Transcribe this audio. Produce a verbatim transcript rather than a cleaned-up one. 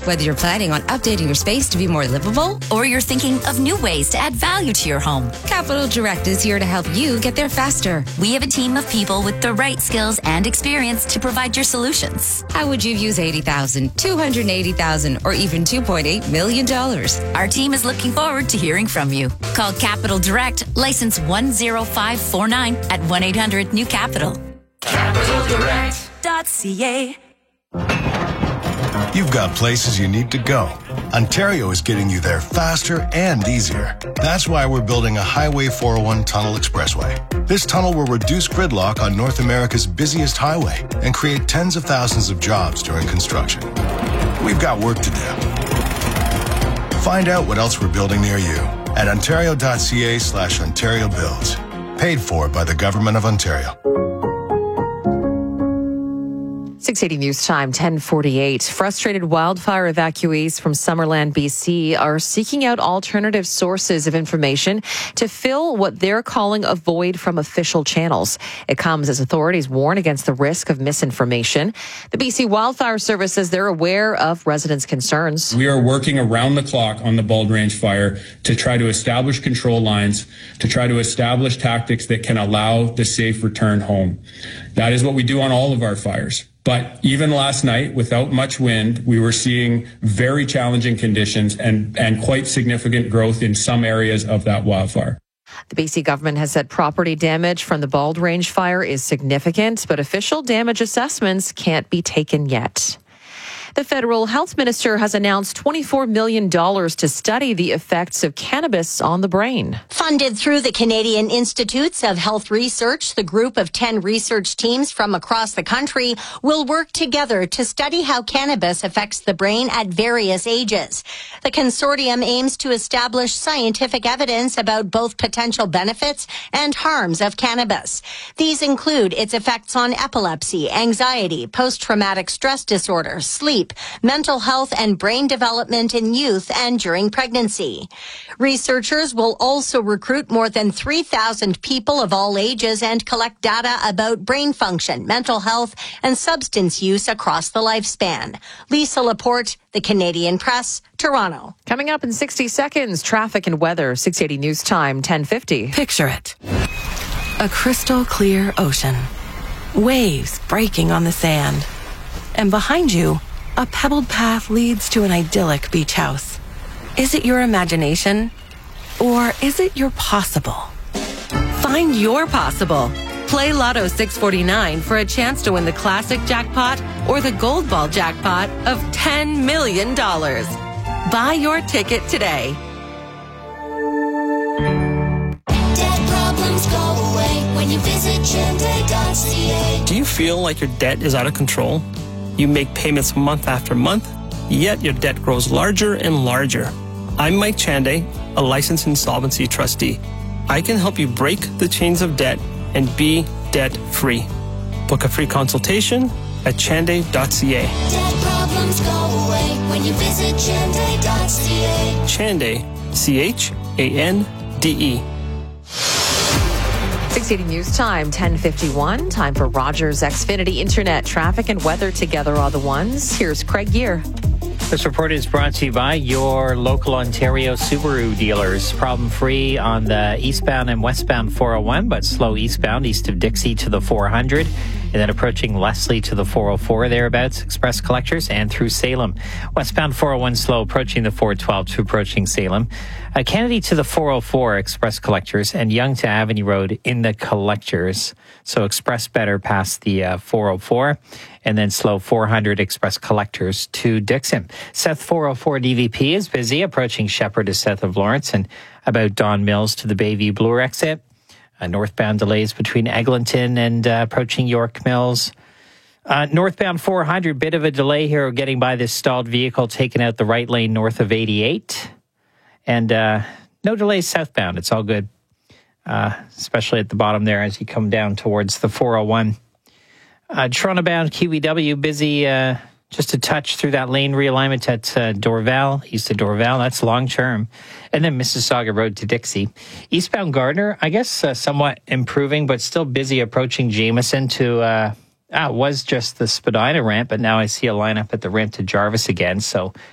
Whether you're planning on updating your space to be more livable, or you're thinking of new ways to add value to your home, Capital Direct is here to help you get there faster. we have a team of people with the right skills and experience to provide your solutions. How would you use eighty thousand dollars, two hundred eighty thousand dollars, or even two point eight million dollars? Our team is looking forward to hearing from you. Call Capital Direct, license one zero five four nine at one eight hundred new capital. Capital Direct. .ca. You've got places you need to go. Ontario is getting you there faster and easier. That's why we're building a Highway four oh one Tunnel Expressway. This tunnel will reduce gridlock on North America's busiest highway and create tens of thousands of jobs during construction. We've got work to do. Find out what else we're building near you at ontario.ca slash Ontario Builds. Paid for by the Government of Ontario. six eighty News Time, ten forty-eight. Frustrated wildfire evacuees from Summerland, B C are seeking out alternative sources of information to fill what they're calling a void from official channels. It comes as authorities warn against the risk of misinformation. The B C Wildfire Service says they're aware of residents' concerns. We are working around the clock on the Bald Range fire to try to establish control lines, to try to establish tactics that can allow the safe return home. That is what we do on all of our fires. But even last night, without much wind, we were seeing very challenging conditions and, and quite significant growth in some areas of that wildfire. The B C government has said property damage from the Bald Range fire is significant, but official damage assessments can't be taken yet. The federal health minister has announced twenty-four million dollars to study the effects of cannabis on the brain. Funded through the Canadian Institutes of Health Research, the group of ten research teams from across the country will work together to study how cannabis affects the brain at various ages. The consortium aims to establish scientific evidence about both potential benefits and harms of cannabis. These include its effects on epilepsy, anxiety, post-traumatic stress disorder, sleep, mental health, and brain development in youth and during pregnancy. Researchers will also recruit more than three thousand people of all ages and collect data about brain function, mental health, and substance use across the lifespan. Lisa Laporte, The Canadian Press, Toronto. Coming up in sixty seconds, traffic and weather, six eighty News Time, ten fifty. Picture it. A crystal clear ocean. Waves breaking on the sand. And behind you, a pebbled path leads to an idyllic beach house. Is it your imagination? Or is it your possible? Find your possible. Play Lotto six forty-nine for a chance to win the classic jackpot or the gold ball jackpot of ten million dollars. Buy your ticket today. Debt problems go away when you visit Chande dot c a. Do you feel like your debt is out of control? You make payments month after month, yet your debt grows larger and larger. I'm Mike Chande, a licensed insolvency trustee. I can help you break the chains of debt and be debt-free. Book a free consultation at Chande dot c a. Debt problems go away when you visit Chande dot c a. Chande, C H A N D E. six eighty News Time, ten fifty-one. Time for Rogers Xfinity Internet. Traffic and weather together are the ones. Here's Craig Gear. This report is brought to you by your local Ontario Subaru dealers. Problem-free on the eastbound and westbound four oh one, but slow eastbound, east of Dixie to the four hundred. And then approaching Leslie to the four oh four thereabouts, express collectors, and through Salem. Westbound four oh one slow approaching the four twelve to approaching Salem. Uh, Kennedy to the four oh four, express collectors, and Yonge to Avenue Road in the collectors. So express better past the uh, four oh four, and then slow four hundred express collectors to Dixon. South four oh four D V P is busy, approaching Shepherd to south of Lawrence, and about Don Mills to the Bayview Bloor exit. Uh, northbound delays between Eglinton and uh, approaching York Mills. Uh, northbound four hundred, bit of a delay here getting by this stalled vehicle taking out the right lane north of eighty-eight. And uh, no delays southbound. It's all good, uh, especially at the bottom there as you come down towards the four oh one. Uh, Toronto-bound Q E W busy uh, just a touch through that lane realignment at uh, Dorval, east of Dorval. That's long-term. And then Mississauga Road to Dixie. Eastbound Gardner, I guess uh, somewhat improving, but still busy approaching Jameson to... Uh, ah, it was just the Spadina ramp, but now I see a lineup at the ramp to Jarvis again. So